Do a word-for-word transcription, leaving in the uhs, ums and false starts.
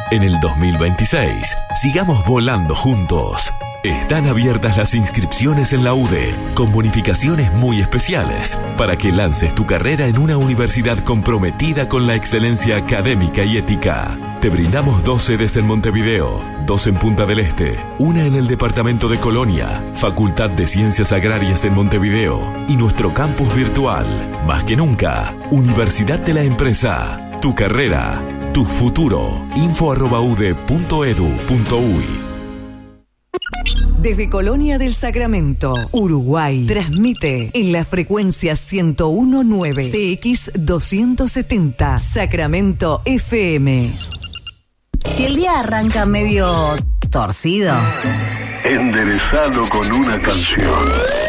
En el dos mil veintiséis, sigamos volando juntos. Están abiertas las inscripciones en la U D E, con bonificaciones muy especiales, para que lances tu carrera en una universidad comprometida con la excelencia académica y ética. Te brindamos dos sedes en Montevideo, dos en Punta del Este, una en el departamento de Colonia, Facultad de Ciencias Agrarias en Montevideo y nuestro campus virtual. Más que nunca, Universidad de la Empresa. Tu carrera, tu futuro. Info arroba ude punto edu punto uy. Desde Colonia del Sacramento, Uruguay, transmite en la frecuencia ciento uno punto nueve C X doscientos setenta, Sacramento F M. Si el día arranca medio torcido, enderezalo con una canción.